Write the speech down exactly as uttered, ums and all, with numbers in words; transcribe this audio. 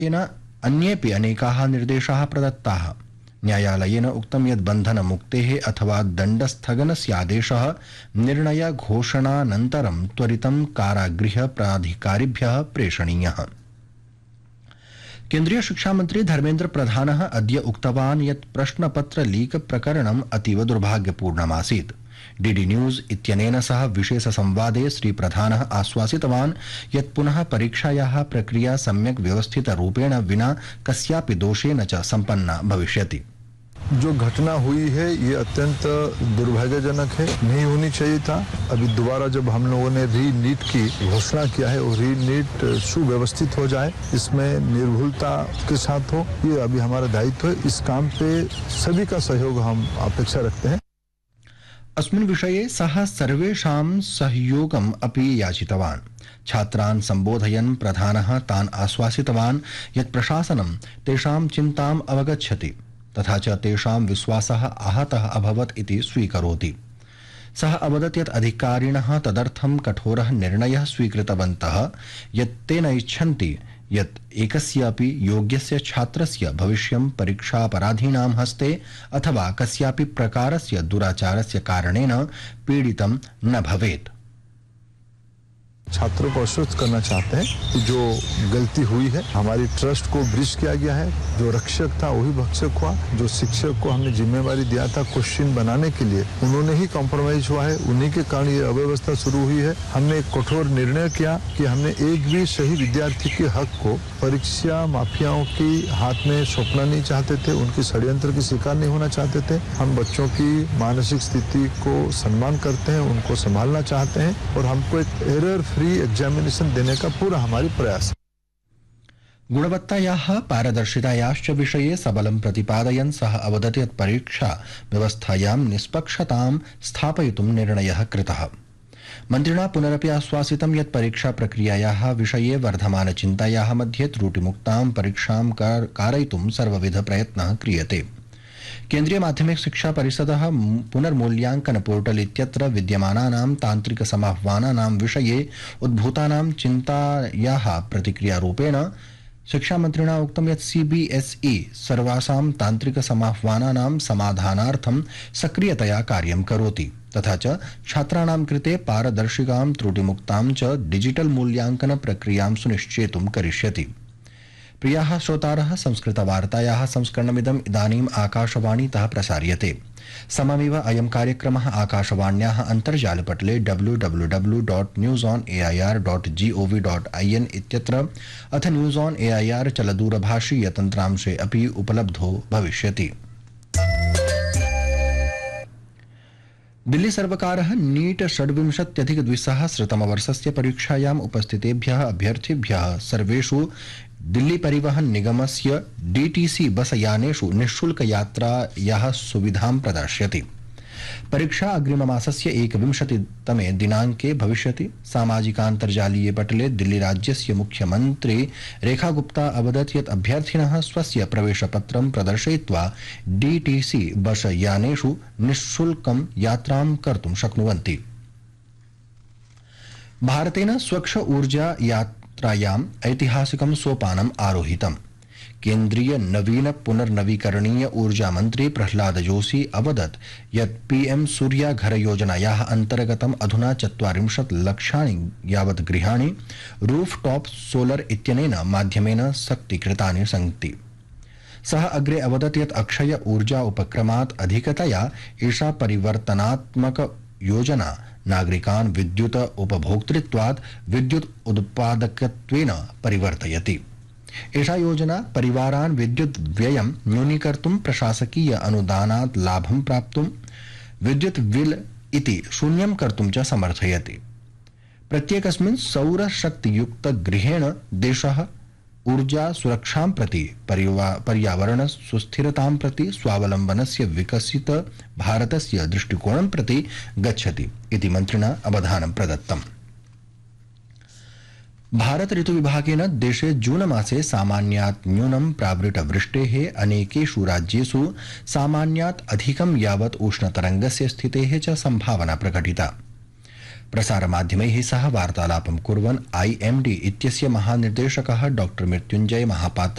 येन अन्येऽपि अनेकाः निर्देशाः प्रदत्ताः। न्यायालयेन उक्तं यत् बन्धनमुक्तेः अथवा दण्डस्थगनस्य आदेशः निर्णयघोषणानन्तरं त्वरितं कारागृह प्राधिकारिभ्यः प्रेषणीयः। केन्द्रीय शिक्षा मंत्री धर्मेन्द्र प्रधानः अद्य उक्तवान् यत् प्रश्नपत्र लीक प्रकरणम् अतीव दुर्भाग्यपूर्णमासीत्। डीडी न्यूज इत्यनेन सह विशेष संवादे श्री प्रधानः आश्वासितवान् यत् पुनः परीक्षायाः प्रक्रिया सम्यक् व्यवस्थितरूपेण विना कस्यापि दोषेण च सम्पन्ना भविष्यति। जो घटना हुई है ये अत्यंत दुर्भाग्यजनक है, नहीं होनी चाहिए था। अभी दोबारा जब हम लोगों ने री नीट की घोषणा किया है और री नीट सुव्यवस्थित हो जाए, इसमें निर्भुलता के साथ हो, ये अभी हमारा दायित्व है। इस काम पे सभी का सहयोग हम अपेक्षा रखते हैं। अस्मिन् विषये सः सर्वेषां सहयोगम् अपि याचितवान्। छात्रान् सम्बोधयन् प्रधानः तान् आश्वासितवान् यत् प्रशासनं तेषां चिन्ताम् अवगच्छति तथा च तेषां विश्वासः आहतः अभवत् इति स्वीकरोति। सः अवदत् यत् अधिकारिणः तदर्थं कठोरः निर्णयः स्वीकृतवन्तः यत् ते न इच्छन्ति यत् एकस्यापि योग्यस्य छात्रस्य भविष्यं परीक्षापराधीनां हस्ते अथवा कस्यापि प्रकारस्य दुराचारस्य कारणेन पीडितं न भवेत्। छात्रों को आश्वस्त करना चाहते हैं कि जो गलती हुई है, हमारी ट्रस्ट को ब्रीच किया गया है। जो रक्षक था वही भक्षक हुआ। जो शिक्षक को हमने जिम्मेवारी दिया था क्वेश्चन बनाने के लिए, उन्होंने ही कॉम्प्रोमाइज हुआ है। उन्हीं के कारण ये अव्यवस्था शुरू हुई है। हमने एक कठोर निर्णय किया कि हमने एक भी सही विद्यार्थी के हक को परीक्षा माफियाओं की हाथ में सौंपना नहीं चाहते थे, उनकी षड्यंत्र की शिकार नहीं होना चाहते थे। हम बच्चों की मानसिक स्थिति को सम्मान करते हैं, उनको संभालना चाहते हैं और हमको एक एरर फ्री एग्जामिनेशन देने का पूरा हमारी प्रयास है। गुणवत्तायाः पारदर्शितायाश्च विषये सबलं प्रतिपादयन् सः अवदत् यत् परीक्षा व्यवस्थायां निष्पक्षतां स्थापयितुं निर्णयः कृतः। मन्त्रिणा पुनरपि आश्वासितं यत् परीक्षा प्रक्रियायाः विषये वर्धमानचिन्तायाः मध्ये त्रुटिमुक्तां परीक्षां कारयितुं सर्वविध प्रयत्नः क्रियते। केन्द्रीय माध्यमिक शिक्षा परिषदः पुनर्मूल्यांकन पोर्टल इत्यत्र विद्यमानानां तान्त्रिक समाह्वानानां विषये उद्भूतानां चिन्तायाः प्रतिक्रियारूपेण शिक्षामन्त्रिणा उक्तं यत् सीबीएसई सर्वासां तान्त्रिक समाह्वानानां समाधानार्थं सक्रियतया कार्यं करोति तथा च छात्राणां कृते पारदर्शिकां त्रुटिमुक्तां च डिजिटल मूल्यांकन प्रक्रियां सुनिश्चेतुं करिष्यति। प्रियाः श्रोतारः, संस्कृतवार्तायाः संस्करणमिदम् इदानीम् आकाशवाणीतः प्रसार्यते। सममेव अयं कार्यक्रमः आकाशवाण्याः अन्तर्जालपटले W W W dot news on A I R dot G O V dot I N इत्यत्र अथ news on A I R चलदूरभाषीय तन्त्रांशे अपि उपलब्धो भविष्यति। दिल्ली सर्वकारः नीट षड्विंशत्यधिक द्विसहस्रतमवर्षस्य परीक्षायाम् उपस्थितेभ्यः अभ्यर्थिभ्यः सर्वेषु दिल्ली परिवहन निगमस्य डीटीसी बस यानेषु निःशुल्क यात्रायाः सुविधां प्रदास्यति। परीक्षा अग्रिममासस्य एकविंशतितमे दिनाङ्के भविष्यति। सामाजिकान्तर्जालीये पटले दिल्ली राज्यस्य मुख्यमन्त्री रेखा गुप्ता अवदत् यत् अभ्यर्थिनः स्वस्य प्रवेशपत्रं प्रदर्शयित्वा डीटीसी बस यानेषु निःशुल्कं यात्रां कर्तुं शक्नुवन्ति। भारतेन स्वच्छ ऊर्जा यात्रायाम् ऐतिहासिकं सोपानम् आरोहितम्। केन्द्रीय नवीन पुनर्नवीकरणीय ऊर्जा मंत्री प्रह्लाद जोशी अवदत् यत् पीएम सूर्या घर योजनायाः अन्तर्गतम् अधुना चत्वारिंशत् लक्षाणि यावत् गृहाणि रूफटॉप सोलर इत्यनेन माध्यमेन शक्तीकृतानि सन्ति। सः अग्रे अवदत् यत् अक्षय ऊर्जा उपक्रमात् अधिकतया एषा परिवर्तनात्मक योजना नागरिकान् विद्युत उपभोक्तृत्वात् विद्युत उत्पादकत्वेन परिवर्तयति। एषा योजना परिवारान् विद्युत व्ययं न्यूनीकर्तुं, प्रशासकीय अनुदानात् लाभं प्राप्तुं, विद्युत बिल इति शून्यं कर्तुं च समर्थयति। प्रत्येकस्मिन् सौरशक्तियुक्त गृहेण देशः ऊर्जा सुरक्षां प्रति, पर्यावरण सुस्थिरतां प्रति, स्वावलम्बनस्य विकसित भारतस्य दृष्टिकोणं प्रति गच्छति इति मन्त्रिणा अवधानं प्रदत्तम्। भारत ऋतु विभागेन देशे जून मासे सामान्यात् न्यूनं प्रावृट्टवृष्टेः, अनेकेषु राज्येषु सामान्यात् अधिकं यावत् उष्णतरङ्गस्य स्थितेः च सम्भावना प्रकटिता। प्रसारमाध्यमैः सह वार्तालापं कुर्वन् आईएमडी इत्यस्य महानिर्देशकः डॉ मृत्युञ्जय महापात्र